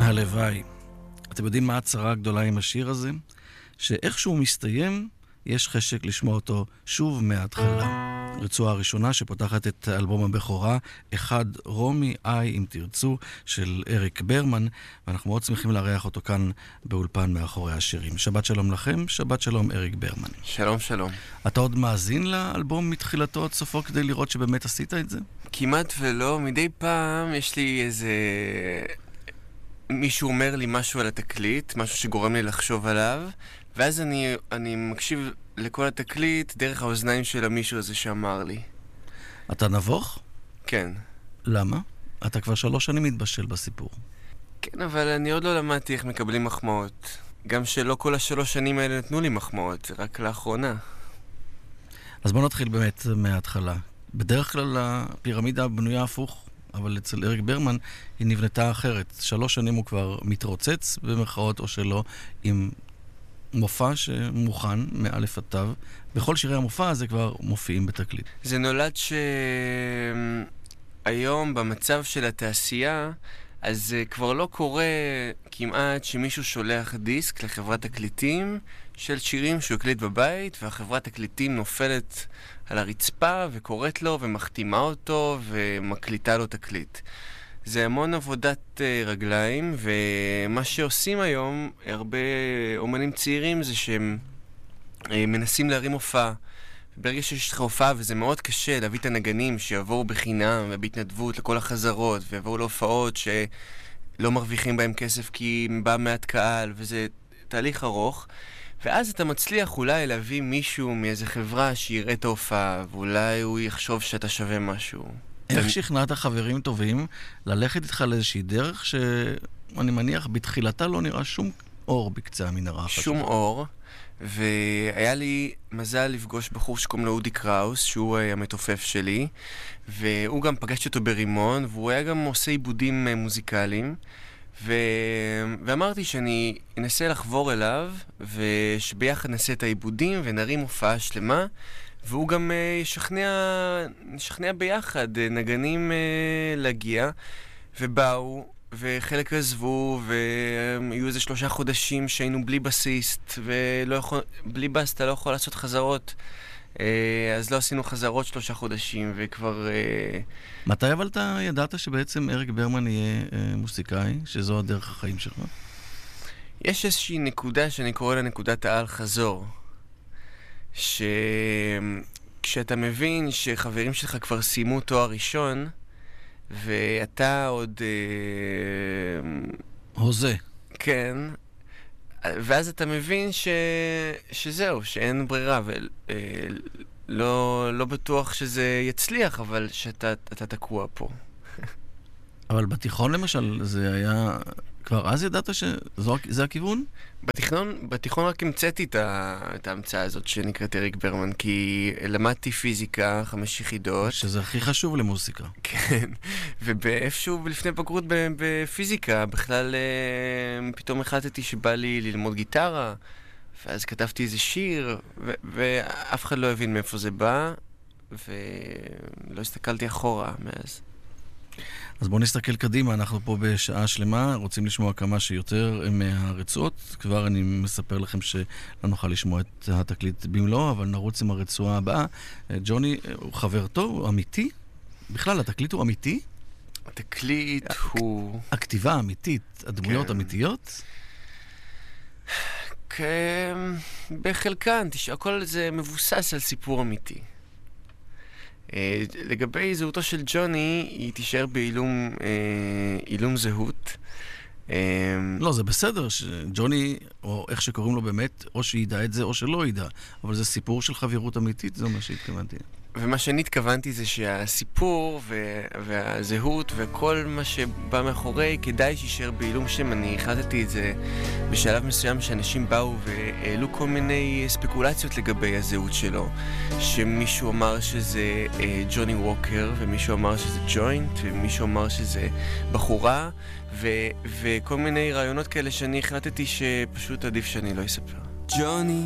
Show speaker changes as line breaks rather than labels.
הלוואי. אתם יודעים מה הצרה הגדולה עם השיר הזה? שאיכשהו מסתיים, יש חשק לשמוע אותו שוב מההתחלה. רצועה הראשונה שפותחת את אלבום הבכורה, אחד רומי איי אם תרצו, של אריק ברמן, ואנחנו מאוד שמחים לארח אותו כאן באולפן מאחורי השירים. שבת שלום לכם, שבת שלום אריק ברמן.
שלום שלום.
אתה עוד מאזין לאלבום מתחילתו עד סופו כדי לראות שבאמת עשית את זה?
כמעט ולא, מדי פעם יש לי איזה... מישהו אומר לי משהו על התקליט, משהו שגורם לי לחשוב עליו, ואז אני מקשיב לכל התקליט דרך האוזניים של המישהו הזה שאמר לי.
אתה נבוך?
כן.
למה? אתה כבר 3 שנים מתבשל בסיפור.
כן, אבל אני עוד לא למדתי איך מקבלים מחמאות. גם שלא כל 3 שנים האלה נתנו לי מחמאות, זה רק לאחרונה.
אז בוא נתחיל באמת מההתחלה. בדרך כלל הפירמידה בנויה הפוך, אבל אצל אריק ברמן היא נבנתה אחרת. 3 שנים הוא כבר מתרוצץ במרכאות או שלא, עם מופע שמוכן מאלף עד תו. בכל שירי המופע הזה כבר מופיעים בתקליט.
זה נולד שהיום במצב של התעשייה, אז כבר לא קורה כמעט שמישהו שולח דיסק לחברת תקליטים של שירים שהוא הקליט בבית, והחברת תקליטים נופלת על הרצפה וקוראת לו ומחתימה אותו ומקליטה לו תקליט. זה המון עבודת רגליים, ומה שעושים היום הרבה אומנים צעירים זה שהם מנסים להרים הופעה. ברגע שיש לך הופעה, וזה מאוד קשה להביא את הנגנים שיבואו בחינם ובהתנדבות לכל החזרות, ויבואו להופעות שלא מרוויחים בהם כסף כי בא מעט קהל, וזה תהליך ארוך. ואז אתה מצליח אולי להביא מישהו מאיזה חברה שיראה את ההופעה, ואולי הוא יחשוב שאתה שווה משהו.
איך שכנעת חברים טובים ללכת איתך לאיזושהי דרך שאני מניח בתחילתה לא נראה שום אור בקצה המנהרה?
שום אור, והיה לי מזל לפגוש בחור שקוראים לו אודי קראוס, שהוא המתופף שלי, והוא גם פגשתי אותו ברימון, והוא היה גם עושה עיבודים מוזיקליים, ואמרתי שאני אנסה לחבור אליו, ושביחד נעשה את העיבודים ונרים הופעה שלמה, והוא גם ישכנע ביחד נגנים להגיע, ובאו, וחלק עזבו, והיו איזה 3 חודשים שהיינו בלי בסיסט, בלי בס אתה לא יכול לעשות חזרות, אז לא עשינו חזרות 3 חודשים, וכבר...
מתי אבל אתה ידעת שבעצם אריק ברמן יהיה מוסיקאי, שזו הדרך החיים שלך?
יש איזושהי נקודה שאני קורא לה נקודת העל חזור, שכשאתה מבין שחברים שלך כבר סיימו תואר ראשון, ואתה עוד...
הוזה.
כן, ואז אתה מבין שזהו, שאין ברירה, ולא בטוח שזה יצליח, אבל שאתה תקוע פה.
אבל בתיכון למשל, זה היה... כבר אז ידעת שזה הכיוון?
בתיכון רק המצאתי את ההמצאה הזאת שנקראת אריק ברמן, כי למדתי פיזיקה 5 יחידות.
שזה הכי חשוב למוזיקה.
כן, ובאיפשהו לפני בגרות בפיזיקה, בכלל פתאום החלטתי שבא לי ללמוד גיטרה, ואז כתבתי איזה שיר, ואף אחד לא הבין מאיפה זה בא, ולא הסתכלתי אחורה מאז.
אז בואו נסתכל קדימה, אנחנו פה בשעה שלמה, רוצים לשמוע כמה שיותר מהרצועות. כבר אני מספר לכם שלא נוכל לשמוע את התקליט במלוא, אבל נרוץ עם הרצועה הבאה. ג'וני הוא חבר טוב, הוא אמיתי? בכלל, התקליט הוא אמיתי?
התקליט הוא...
הכתיבה אמיתית, הדמויות אמיתיות?
בחלקן, הכל זה מבוסס על סיפור אמיתי. לגבי זהותו של ג'וני, היא תישאר בעילום זהות.
לא, זה בסדר שג'וני, או איך שקוראים לו באמת, או שידע את זה או שלא ידע, אבל זה סיפור של חברות אמיתית, זה מה שהתכוונתי.
ומה שאני התכוונתי זה שהסיפור והזהות וכל מה שבא מאחורי כדאי שישאר בעילום שם. אני החלטתי את זה בשלב מסוים שאנשים באו והעלו כל מיני ספקולציות לגבי הזהות שלו, שמישהו אמר שזה ג'וני ווקר, ומישהו אמר שזה ג'וינט, ומישהו אמר שזה בחורה, וכל מיני רעיונות כאלה שאני החלטתי שפשוט עדיף שאני לא אספר. ג'וני